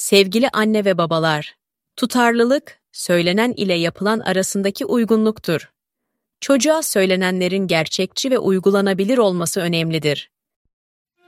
Sevgili anne ve babalar, tutarlılık, söylenen ile yapılan arasındaki uygunluktur. Çocuğa söylenenlerin gerçekçi ve uygulanabilir olması önemlidir.